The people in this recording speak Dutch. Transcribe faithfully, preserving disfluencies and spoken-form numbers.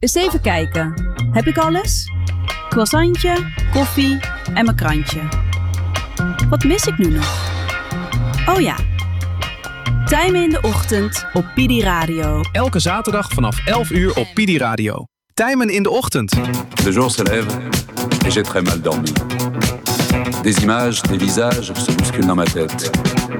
Eens even kijken. Heb ik alles? Croissantje, koffie en mijn krantje. Wat mis ik nu nog? Oh ja. Tijmen in de ochtend op Pidi Radio. Elke zaterdag vanaf elf uur op Pidi Radio. Tijmen in de ochtend. Le jour se lève et j'ai très mal dormi. Des images, des visages se bousculent dans ma tête.